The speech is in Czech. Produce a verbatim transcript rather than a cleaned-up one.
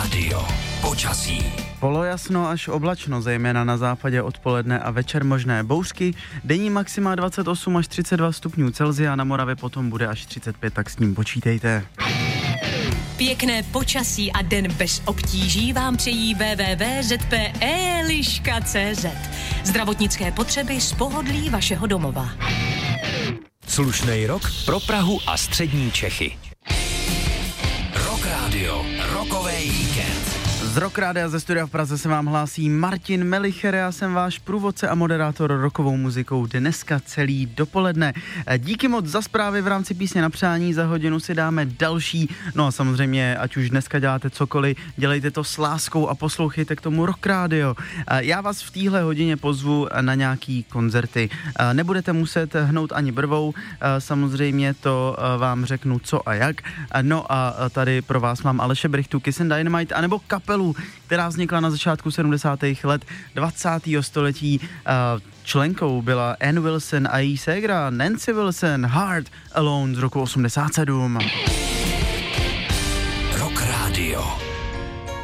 rádio. Počasí. Polojasno až oblačno, zejména na západě odpoledne a večer možné bouřky. Denní maxima dvacet osm až třicet dva stupňů Celsia, na Moravě potom bude až třicet pět, tak s ním počítejte. Pěkné počasí a den bez obtíží vám přejí w w w tečka z p eliška tečka c z. Zdravotnické potřeby z pohodlí vašeho domova. Slušnej rok pro Prahu a střední Čechy. Rock Radio, rokovej víkend. Z Rock Rádia ze studia v Praze se vám hlásí Martin Melicher, já jsem váš průvodce a moderátor rokovou muzikou dneska celý dopoledne. Díky moc za zprávy v rámci písně na přání, za hodinu si dáme další, no a samozřejmě, ať už dneska děláte cokoliv, dělejte to s láskou a poslouchejte k tomu Rock Radio. Já vás v téhle hodině pozvu na nějaký koncerty. Nebudete muset hnout ani brvou, samozřejmě to vám řeknu co a jak. No a tady pro vás mám Aleše Brichtu, Kiss and Dynamite, anebo kapelu, která vznikla na začátku sedmdesátých let dvacátého století. Členkou byla Ann Wilson a její ségra Nancy Wilson, Heart Alone z roku osmdesát sedm. Rock Radio.